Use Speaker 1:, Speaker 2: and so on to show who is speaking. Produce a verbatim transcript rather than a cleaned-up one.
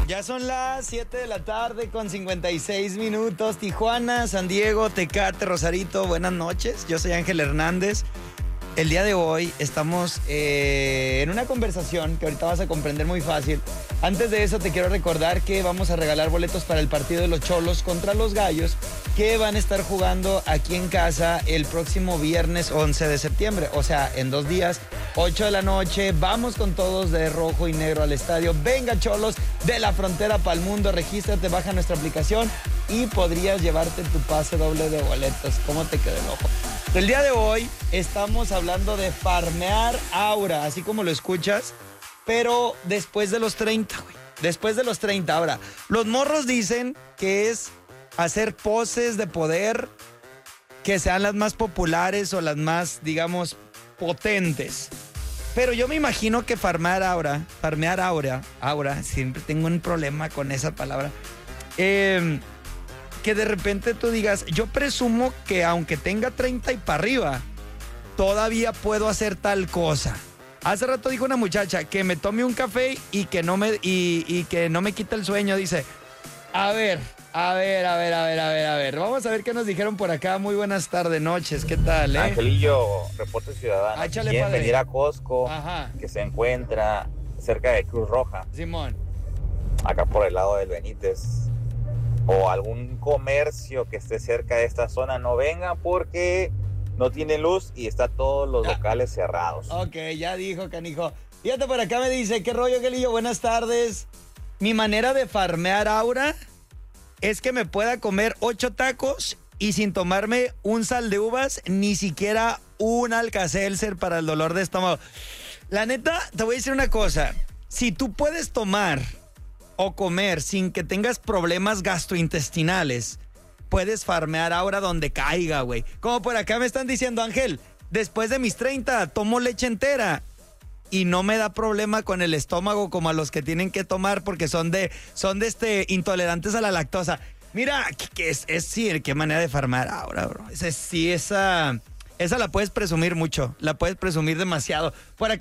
Speaker 1: Ya son las siete de la tarde con cincuenta y seis minutos. Tijuana, San Diego, Tecate, Rosarito, buenas noches. Yo soy Ángel Hernández. El día de hoy estamos eh, en una conversación que ahorita vas a comprender muy fácil. Antes de eso te quiero recordar que vamos a regalar boletos para el partido de los Cholos contra los Gallos, que van a estar jugando aquí en casa el próximo viernes once de septiembre. O sea, en dos días, ocho de la noche. Vamos con todos de rojo y negro al estadio. Venga, Cholos, de la frontera para el mundo. Regístrate, baja nuestra aplicación y podrías llevarte tu pase doble de boletos. ¿Cómo te quedó el ojo? El día de hoy estamos hablando de farmear aura, así como lo escuchas, pero después de los treinta, güey. Después de los treinta. Ahora, los morros dicen que es hacer poses de poder que sean las más populares o las más, digamos, potentes. Pero yo me imagino que farmear aura, farmear aura, aura, siempre tengo un problema con esa palabra. Eh... que de repente tú digas, yo presumo que aunque tenga treinta y para arriba, todavía puedo hacer tal cosa. Hace rato dijo una muchacha que me tome un café y que no me, y, y que no me quita el sueño. Dice, a ver, a ver, a ver, a ver, a ver, a ver. Vamos a ver qué nos dijeron por acá. Muy buenas tardes, noches. ¿Qué tal, eh?
Speaker 2: Angelillo, Reporte Ciudadano.
Speaker 1: Ah, échale,
Speaker 2: Quieren
Speaker 1: padre.
Speaker 2: venir a Costco,
Speaker 1: Ajá.
Speaker 2: que se encuentra cerca de Cruz Roja,
Speaker 1: Simón.
Speaker 2: acá por el lado del Benítez, o algún comercio que esté cerca de esta zona, no vengan porque no tiene luz y está todos los
Speaker 1: Ya.
Speaker 2: locales cerrados.
Speaker 1: Ok, ya dijo, canijo. Fíjate, por acá me dice, ¿qué rollo, Gelillo? Buenas tardes. Mi manera de farmear aura es que me pueda comer ocho tacos y sin tomarme un sal de uvas, ni siquiera un Alka-Seltzer para el dolor de estómago. La neta, te voy a decir una cosa. Si tú puedes tomar o comer sin que tengas problemas gastrointestinales, puedes farmear ahora donde caiga, güey. Como por acá me están diciendo, Ángel, después de mis treinta tomo leche entera y no me da problema con el estómago como a los que tienen que tomar porque son de, son de este, intolerantes a la lactosa. Mira, que, que es, es sí, qué manera de farmear ahora, bro. Esa, sí, esa, esa la puedes presumir mucho, la puedes presumir demasiado. Por acá